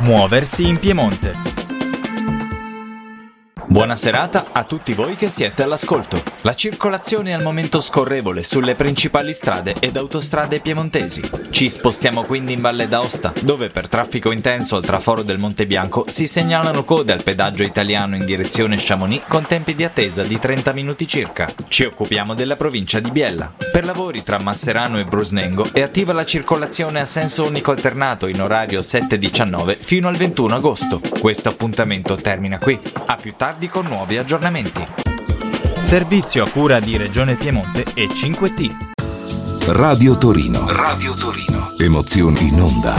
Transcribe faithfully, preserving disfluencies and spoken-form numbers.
Muoversi in Piemonte. Buona serata a tutti voi che siete all'ascolto. La circolazione è al momento scorrevole sulle principali strade ed autostrade piemontesi. Ci spostiamo quindi in Valle d'Aosta, dove per traffico intenso al traforo del Monte Bianco si segnalano code al pedaggio italiano in direzione Chamonix con tempi di attesa di trenta minuti circa. Ci occupiamo della provincia di Biella. Per lavori tra Masserano e Brusnengo è attiva la circolazione a senso unico alternato in orario sette diciannove fino al ventuno agosto. Questo appuntamento termina qui. A più tardi con nuovi aggiornamenti. Servizio a cura di Regione Piemonte e cinque T. Radio Torino. Radio Torino. Emozioni in onda.